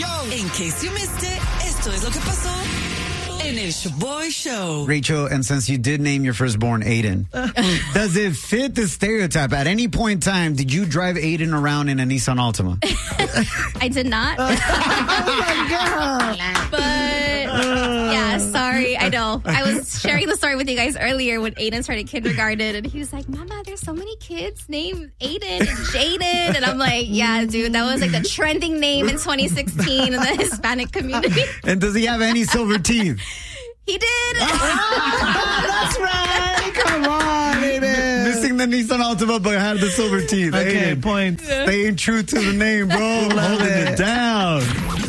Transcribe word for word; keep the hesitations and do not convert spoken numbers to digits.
En case you missed it, esto es lo que pasó en el Shaboy Show. Rachel, and since you did name your firstborn Aiden, does it fit the stereotype? At any point in time, did you drive Aiden around in a Nissan Altima? I did not. Oh my God. But yeah, sorry. I know. I was sharing the story with you guys earlier when Aiden started kindergarten, and he was like, Mama, there's so many kids named Aiden and Jaden. And I'm like, yeah, dude, that was like the trending name in twenty sixteen in the Hispanic community. And does he have any silver teeth? He did. That's right. Come on, Aiden. Missing the Nissan Altima, but had the silver teeth. Okay, Aiden, points. staying true to the name, bro. Holding it. it down.